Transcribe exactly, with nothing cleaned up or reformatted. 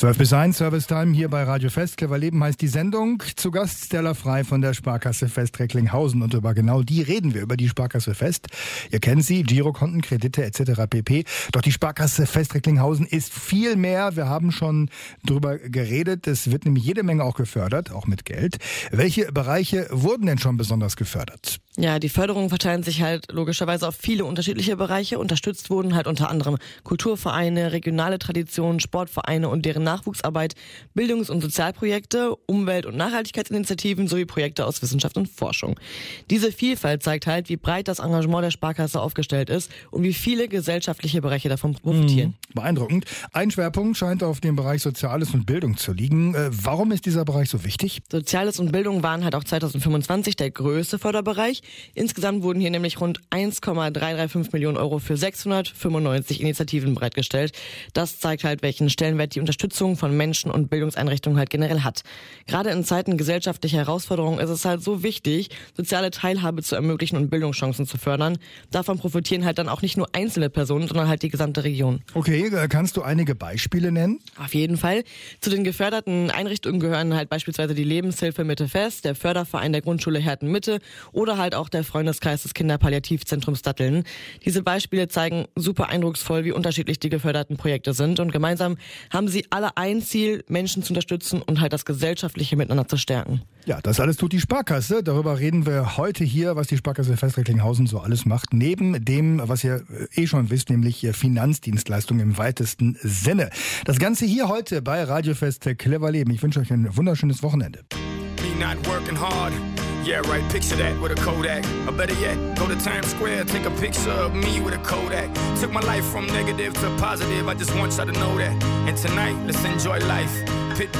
zwölf bis eins, Service Time hier bei Radio Fest. Clever Leben heißt die Sendung. Zu Gast Stella Frei von der Sparkasse Fest Recklinghausen. Und über genau die reden wir, über die Sparkasse Fest. Ihr kennt sie, Girokonten, Kredite et cetera pp. Doch die Sparkasse Fest Recklinghausen ist viel mehr. Wir haben schon drüber geredet. Es wird nämlich jede Menge auch gefördert, auch mit Geld. Welche Bereiche wurden denn schon besonders gefördert? Ja, die Förderungen verteilen sich halt logischerweise auf viele unterschiedliche Bereiche. Unterstützt wurden halt unter anderem Kulturvereine, regionale Traditionen, Sportvereine und deren Nachwuchsarbeit, Bildungs- und Sozialprojekte, Umwelt- und Nachhaltigkeitsinitiativen sowie Projekte aus Wissenschaft und Forschung. Diese Vielfalt zeigt halt, wie breit das Engagement der Sparkasse aufgestellt ist und wie viele gesellschaftliche Bereiche davon profitieren. Mhm. Beeindruckend. Ein Schwerpunkt scheint auf dem Bereich Soziales und Bildung zu liegen. Äh, warum ist dieser Bereich so wichtig? Soziales und Bildung waren halt auch zweitausendfünfundzwanzig der größte Förderbereich. Insgesamt wurden hier nämlich rund eins Komma dreihundertfünfunddreißig Millionen Euro für sechshundertfünfundneunzig Initiativen bereitgestellt. Das zeigt halt, welchen Stellenwert die Unterstützung von Menschen und Bildungseinrichtungen halt generell hat. Gerade in Zeiten gesellschaftlicher Herausforderungen ist es halt so wichtig, soziale Teilhabe zu ermöglichen und Bildungschancen zu fördern. Davon profitieren halt dann auch nicht nur einzelne Personen, sondern halt die gesamte Region. Okay, kannst du einige Beispiele nennen? Auf jeden Fall. Zu den geförderten Einrichtungen gehören halt beispielsweise die Lebenshilfe Mitte Fest, der Förderverein der Grundschule Herten Mitte oder halt auch der Freundeskreis des Kinderpalliativzentrums Datteln. Diese Beispiele zeigen super eindrucksvoll, wie unterschiedlich die geförderten Projekte sind und gemeinsam haben sie alle ein Ziel, Menschen zu unterstützen und halt das gesellschaftliche Miteinander zu stärken. Ja, das alles tut die Sparkasse. Darüber reden wir heute hier, was die Sparkasse Fest Recklinghausen so alles macht. Neben dem, was ihr eh schon wisst, nämlich Finanzdienstleistungen im weitesten Sinne. Das Ganze hier heute bei Radio Fest Clever Leben. Ich wünsche euch ein wunderschönes Wochenende. Yeah, right, picture that with a Kodak. Or better yet, go to Times Square, take a picture of me with a Kodak. Took my life from negative to positive, I just want y'all to know that. And tonight, let's enjoy life. Pitbull